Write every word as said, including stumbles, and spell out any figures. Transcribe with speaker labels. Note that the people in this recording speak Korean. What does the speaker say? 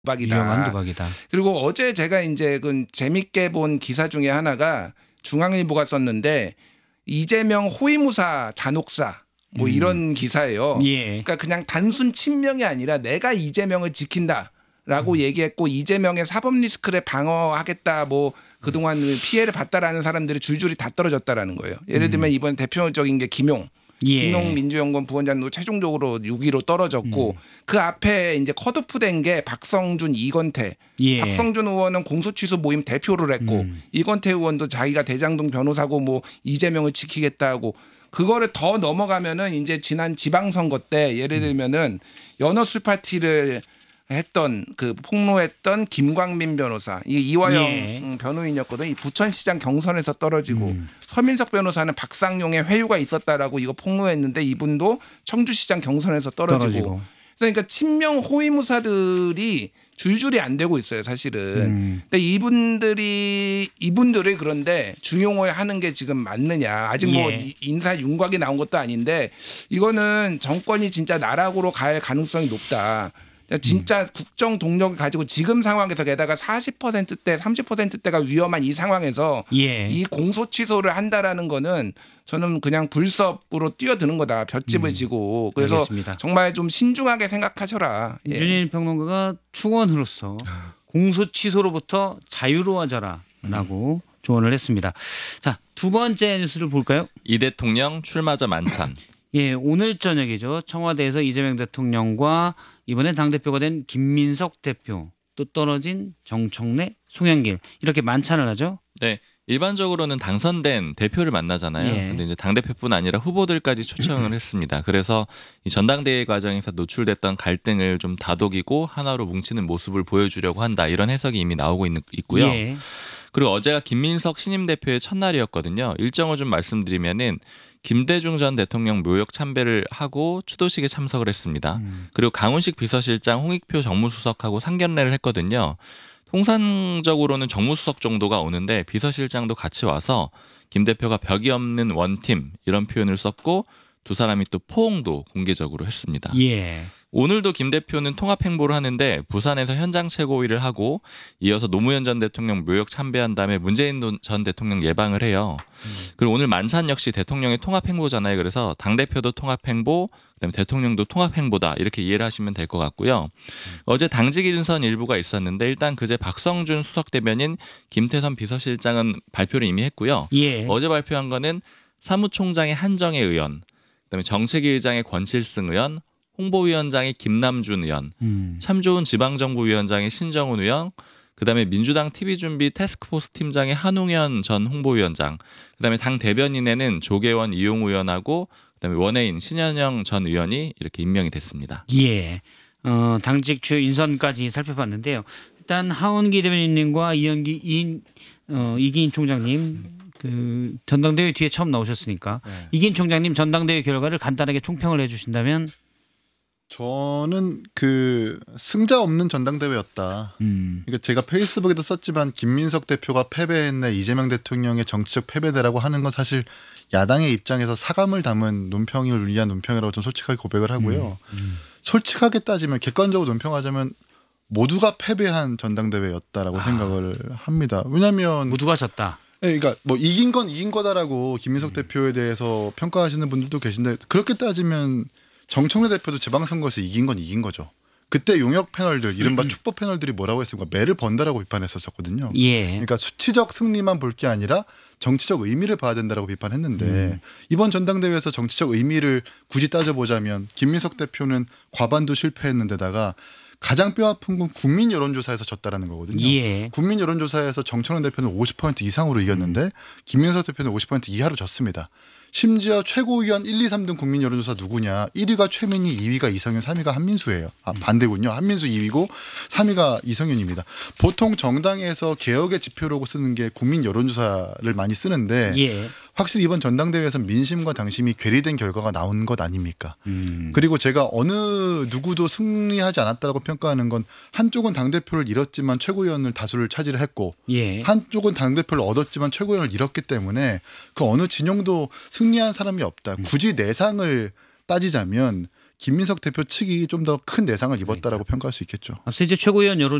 Speaker 1: 도박이다.
Speaker 2: 위험한 도박이다.
Speaker 1: 그리고 어제 제가 이제 그 재밌게 본 기사 중에 하나가 중앙일보가 썼는데 이재명 호위무사 잔혹사 뭐
Speaker 2: 음.
Speaker 1: 이런 기사예요.
Speaker 2: 예.
Speaker 1: 그러니까 그냥 단순 친명이 아니라 내가 이재명을 지킨다라고
Speaker 2: 음.
Speaker 1: 얘기했고 이재명의 사법 리스크를 방어하겠다 뭐 그동안 피해를 봤다라는 사람들이 줄줄이 다 떨어졌다라는 거예요. 예를 들면
Speaker 2: 음.
Speaker 1: 이번 대표적인 게 김용.
Speaker 2: 예.
Speaker 1: 김용 민주연구원 부원장도 최종적으로 육 위로 떨어졌고 음. 그 앞에 이제 컷오프된 게 박성준, 이건태.
Speaker 2: 예.
Speaker 1: 박성준 의원은 공소취소 모임 대표를 했고 음. 이건태 의원도 자기가 대장동 변호사고 뭐 이재명을 지키겠다 하고 그거를 더 넘어가면은 이제 지난 지방선거 때 예를 들면은 연어술 파티를 했던 그 폭로했던 김광민 변호사 이 이화영 예. 변호인이었거든. 이 부천시장 경선에서 떨어지고 음. 서민석 변호사는 박상용의 회유가 있었다라고 이거 폭로했는데 이분도 청주시장 경선에서 떨어지고. 떨어지고. 그러니까 친명 호위무사들이 줄줄이 안 되고 있어요, 사실은. 음. 근데 이분들이 이분들이 그런데 중용을 하는 게 지금 맞느냐? 아직 예. 뭐 인사 윤곽이 나온 것도 아닌데 이거는 정권이 진짜 나락으로 갈 가능성이 높다. 진짜 음. 국정 동력을 가지고 지금 상황에서 게다가 사십 퍼센트대, 삼십 퍼센트대가 위험한 이 상황에서 예. 이 공소 취소를 한다라는 거는 저는 그냥 불섭으로 뛰어드는 거다. 볏짚을 음. 지고. 그래서 알겠습니다. 정말 좀 신중하게 생각하셔라.
Speaker 2: 예. 윤준일 평론가가 충원으로서 공소 취소로부터 자유로워져라라고 음. 조언을 했습니다. 자, 두 번째 뉴스를 볼까요?
Speaker 3: 이 대통령 출마자 만찬.
Speaker 2: 예, 오늘 저녁이죠. 청와대에서 이재명 대통령과 이번에 당대표가 된 김민석 대표 또 떨어진 정청래, 송영길 이렇게 만찬을 하죠.
Speaker 3: 네. 일반적으로는 당선된 대표를 만나잖아요.
Speaker 2: 예.
Speaker 3: 근데 이제 당대표뿐 아니라 후보들까지 초청을 했습니다. 그래서 이 전당대회 과정에서 노출됐던 갈등을 좀 다독이고 하나로 뭉치는 모습을 보여주려고 한다. 이런 해석이 이미 나오고 있, 있고요. 예. 그리고 어제가 김민석 신임 대표의 첫날이었거든요. 일정을 좀 말씀드리면은 김대중 전 대통령 묘역 참배를 하고 추도식에 참석을 했습니다. 음. 그리고 강훈식 비서실장, 홍익표 정무수석하고 상견례를 했거든요. 통상적으로는 정무수석 정도가 오는데 비서실장도 같이 와서 김 대표가 벽이 없는 원팀 이런 표현을 썼고 두 사람이 또 포옹도 공개적으로 했습니다.
Speaker 2: 예.
Speaker 3: 오늘도 김 대표는 통합 행보를 하는데 부산에서 현장 최고위를 하고 이어서 노무현 전 대통령 묘역 참배한 다음에 문재인 전 대통령 예방을 해요. 음. 그리고 오늘 만찬 역시 대통령의 통합 행보잖아요. 그래서 당대표도 통합 행보, 그다음에 대통령도 통합 행보다 이렇게 이해를 하시면 될 것 같고요. 음. 어제 당직 인선 일부가 있었는데 일단 그제 박성준 수석 대변인, 김태선 비서실장은 발표를 이미 했고요.
Speaker 2: 예.
Speaker 3: 어제 발표한 거는 사무총장의 한정혜 의원, 그다음에 정책위 의장의 권칠승 의원, 홍보위원장의 김남준 의원, 음. 참 좋은 지방정부위원장의 신정훈 의원, 그다음에 민주당 티비준비 태스크포스 팀장의 한웅현 전 홍보위원장, 그다음에 당 대변인에는 조계원 이용 의원하고 그다음에 원외인 신현영 전 의원이 이렇게 임명이 됐습니다.
Speaker 2: 예, 어, 당직 주요 인선까지 살펴봤는데요. 일단 하원기 대변인님과 이현기 이인, 어, 이기인 총장님. 그 전당대회 뒤에 처음 나오셨으니까 네. 이기인 총장님 전당대회 결과를 간단하게 총평을 해주신다면.
Speaker 4: 저는 그 승자 없는 전당대회였다. 음. 그러니까 제가 페이스북에도 썼지만 김민석 대표가 패배했네, 이재명 대통령의 정치적 패배대라고 하는 건 사실 야당의 입장에서 사감을 담은 논평을 위한 논평이라고 좀 솔직하게 고백을 하고요. 음. 음. 솔직하게 따지면 객관적으로 논평하자면 모두가 패배한 전당대회였다라고 아. 생각을 합니다. 왜냐하면
Speaker 2: 모두가 졌다.
Speaker 4: 네, 그러니까 뭐 이긴 건 이긴 거다라고 김민석 음. 대표에 대해서 평가하시는 분들도 계신데 그렇게 따지면 정청래 대표도 지방선거에서 이긴 건 이긴 거죠. 그때 용역 패널들, 이른바 축복 패널들이 뭐라고 했습니까? 매를 번다라고 비판했었거든요.
Speaker 2: 예.
Speaker 4: 그러니까 수치적 승리만 볼 게 아니라 정치적 의미를 봐야 된다라고 비판했는데 음. 이번 전당대회에서 정치적 의미를 굳이 따져보자면 김민석 대표는 과반도 실패했는데다가 가장 뼈아픈 건 국민 여론조사에서 졌다라는 거거든요.
Speaker 2: 예.
Speaker 4: 국민 여론조사에서 정청래 대표는 오십 퍼센트 이상으로 이겼는데 음. 김민석 대표는 오십 퍼센트 이하로 졌습니다. 심지어 최고위원 일, 이, 삼 등 국민 여론조사 누구냐. 일 위가 최민희, 이 위가 이성윤, 삼 위가 한민수예요. 아, 반대군요. 한민수 이 위고 삼 위가 이성윤입니다. 보통 정당에서 개혁의 지표라고 쓰는 게 국민 여론조사를 많이 쓰는데
Speaker 2: 예.
Speaker 4: 확실히 이번 전당대회에서 민심과 당심이 괴리된 결과가 나온 것 아닙니까? 음. 그리고 제가 어느 누구도 승리하지 않았다고 평가하는 건 한쪽은 당대표를 잃었지만 최고위원을 다수를 차지했고
Speaker 2: 예.
Speaker 4: 한쪽은 당대표를 얻었지만 최고위원을 잃었기 때문에 그 어느 진영도 승리한 사람이 없다. 굳이 내상을 따지자면 김민석 대표 측이 좀 더 큰 내상을 입었다라고 평가할 수 있겠죠.
Speaker 2: 앞서 이제 최고위원 여론